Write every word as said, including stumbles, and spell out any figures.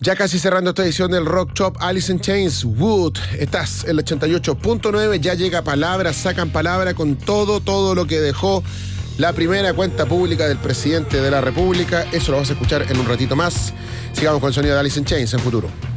Ya casi cerrando esta edición del Rock Shop, Alice in Chains, Wood. Estás en el ochenta y ocho punto nueve. Ya llega palabra, sacan palabra con todo, todo lo que dejó la primera cuenta pública del presidente de la República. Eso lo vas a escuchar en un ratito más. Sigamos con el sonido de Alice in Chains en Futuro.